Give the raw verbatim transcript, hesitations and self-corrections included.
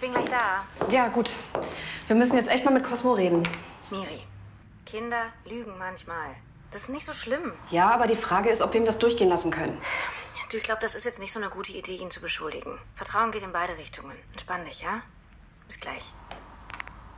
bin gleich da. Ja, gut. Wir müssen jetzt echt mal mit Cosmo reden. Miri, Kinder lügen manchmal. Das ist nicht so schlimm. Ja, aber die Frage ist, ob wir ihm das durchgehen lassen können. Du, ich glaube, das ist jetzt nicht so eine gute Idee, ihn zu beschuldigen. Vertrauen geht in beide Richtungen. Entspann dich, ja? Bis gleich.